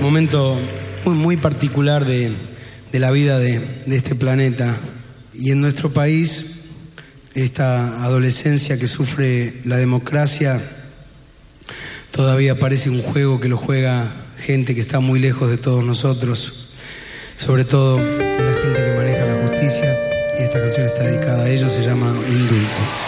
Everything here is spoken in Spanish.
momento muy particular de la vida de este planeta. Y en nuestro país, esta adolescencia que sufre la democracia todavía parece un juego que lo juega gente que está muy lejos de todos nosotros, sobre todo la gente que maneja la justicia. Y esta canción está dedicada a ellos, se llama Indulto.